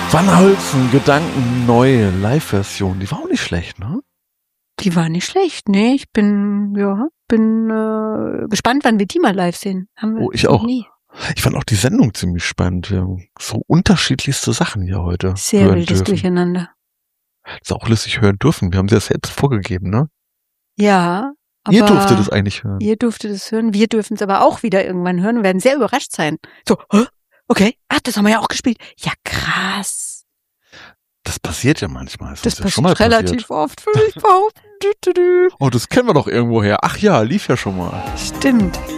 Van Holzen, Gedanken, neue Live-Version. Die war auch nicht schlecht, ne? Die war nicht schlecht, ne? Ich bin gespannt, wann wir die mal live sehen. Ich auch. Nie. Ich fand auch die Sendung ziemlich spannend. Wir haben so unterschiedlichste Sachen hier heute. Sehr wildes Durcheinander. Das auch lässig hören dürfen. Wir haben sie ja selbst vorgegeben, ne? Ja. Aber ihr durftet es eigentlich hören. Ihr durftet es hören. Wir dürfen es aber auch wieder irgendwann hören und werden sehr überrascht sein. So, okay. Das haben wir ja auch gespielt. Ja, krass. Das passiert ja manchmal. Das passiert schon mal relativ oft, würde ich behaupten. Oh, das kennen wir doch irgendwoher. Ach ja, lief ja schon mal. Stimmt.